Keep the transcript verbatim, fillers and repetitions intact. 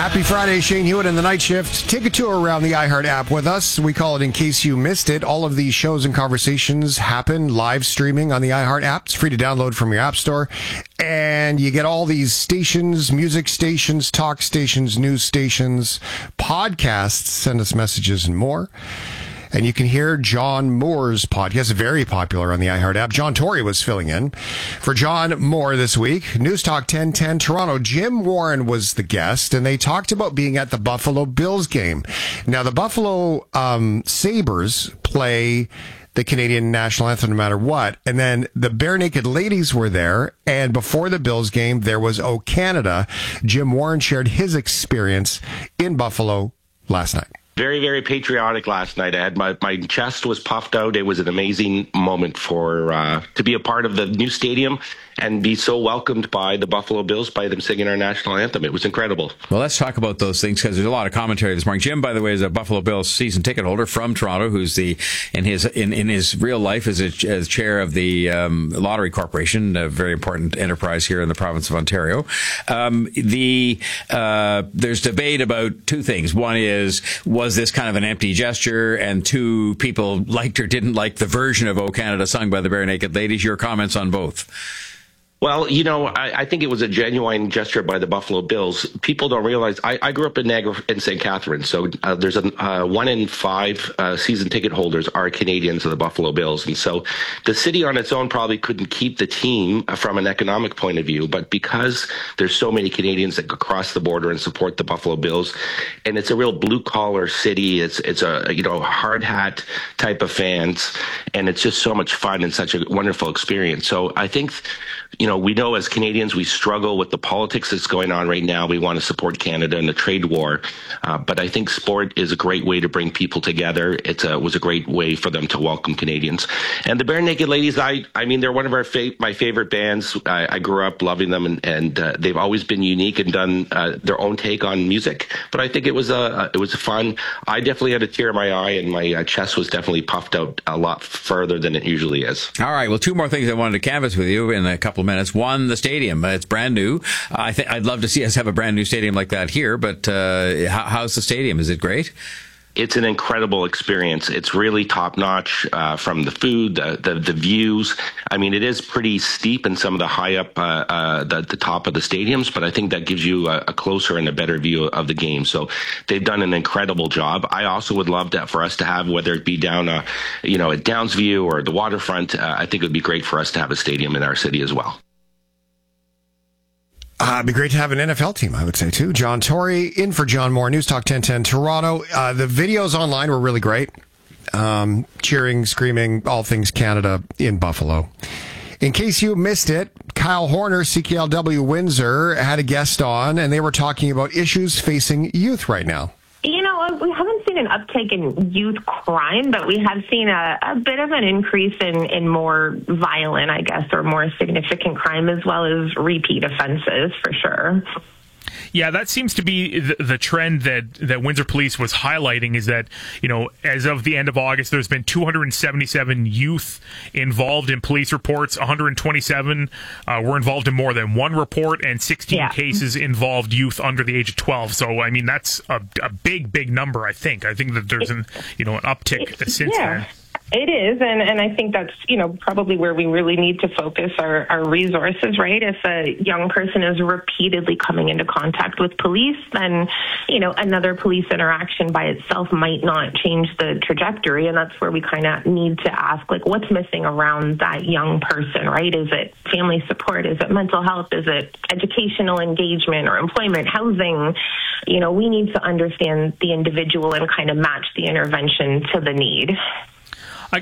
Happy Friday, Shane Hewitt and the Night Shift. Take a tour around the iHeart app with us. We call it In Case You Missed It. All of these shows and conversations happen live streaming on the iHeart app. It's free to download from your app store. And you get all these stations, music stations, talk stations, news stations, podcasts, send us messages and more. And you can hear John Moore's podcast, very popular on the iHeart app. John Tory was filling in for John Moore this week. News Talk ten ten Toronto. Jim Warren was the guest, and they talked about being at the Buffalo Bills game. Now, the Buffalo um, Sabres play the Canadian national anthem no matter what. And then the Bare Naked Ladies were there. And before the Bills game, there was O Canada. Jim Warren shared his experience in Buffalo last night. Very, very patriotic last night. I had my, my chest was puffed out. It was an amazing moment for uh, to be a part of the new stadium and be so welcomed by the Buffalo Bills by them singing our national anthem. It was incredible. Well, let's talk about those things because there's a lot of commentary this morning. Jim, by the way, is a Buffalo Bills season ticket holder from Toronto, who's the in his in, in his real life is a, as chair of the um, Lottery Corporation, a very important enterprise here in the province of Ontario. Um, the uh, there's debate about two things. One is, was this kind of an empty gesture? And two, people liked or didn't like the version of O Canada sung by the Bare Naked Ladies. Your comments on both? Well, you know, I, I think it was a genuine gesture by the Buffalo Bills. People don't realize I, I grew up in Niagara and Saint Catharines, so uh, there's a uh, one in five uh, season ticket holders are Canadians of the Buffalo Bills, and so the city on its own probably couldn't keep the team from an economic point of view, but because there's so many Canadians that go across the border and support the Buffalo Bills, and it's a real blue collar city, it's it's a you know hard hat type of fans, and it's just so much fun and such a wonderful experience. So I think, you know, we know as Canadians, we struggle with the politics that's going on right now. We want to support Canada in the trade war. Uh, but I think sport is a great way to bring people together. It uh, was a great way for them to welcome Canadians. And the Bare Naked Ladies, I I mean, they're one of our fa- my favorite bands. I, I grew up loving them, and, and uh, they've always been unique and done uh, their own take on music. But I think it was a, it was fun. I definitely had a tear in my eye, and my uh, chest was definitely puffed out a lot further than it usually is. All right. Well, two more things I wanted to canvass with you in a couple of minutes. One, the stadium. It's brand new. I think I'd love to see us have a brand new stadium like that here, but uh, how, how's the stadium? Is it great? It's an incredible experience. It's really top notch uh, from the food, the, the the views. I mean, it is pretty steep in some of the high up, uh, uh, the, the top of the stadiums, but I think that gives you a, a closer and a better view of the game. So they've done an incredible job. I also would love that for us to have, whether it be down, uh, you know, at Downsview or the waterfront. Uh, I think it would be great for us to have a stadium in our city as well. Uh, it'd be great to have an N F L team, I would say, too. John Tory in for John Moore, News Talk ten ten Toronto. Uh, the videos online were really great. Um, cheering, screaming, all things Canada in Buffalo. In case you missed it, Kyle Horner, C K L W Windsor, had a guest on, and they were talking about issues facing youth right now. You know, we haven't seen an uptick in youth crime, but we have seen a, a bit of an increase in, in more violent, I guess, or more significant crime, as well as repeat offenses, for sure. Yeah, that seems to be the, the trend that, that Windsor Police was highlighting, is that, you know, as of the end of August, there's been two hundred seventy-seven youth involved in police reports. one hundred twenty-seven uh, were involved in more than one report, and sixteen yeah. cases involved youth under the age of twelve. So, I mean, that's a, a big, big number, I think. I think that there's an, you know, an uptick since yeah. then. It is, and, and I think that's, you know, probably where we really need to focus our, our resources, right? If a young person is repeatedly coming into contact with police, then, you know, another police interaction by itself might not change the trajectory, and that's where we kind of need to ask, like, what's missing around that young person, right? Is it family support? Is it mental health? Is it educational engagement or employment, housing? You know, we need to understand the individual and kind of match the intervention to the need.